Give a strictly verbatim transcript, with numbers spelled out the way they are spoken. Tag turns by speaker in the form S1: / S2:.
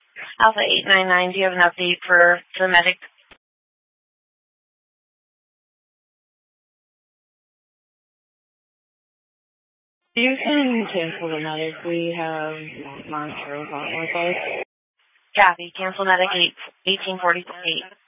S1: Alpha eight nine nine, do you have an update for, for the medic?
S2: You can cancel the medic. We have Montrose on with us.
S1: Copy. Cancel medic eight, eighteen forty-eight.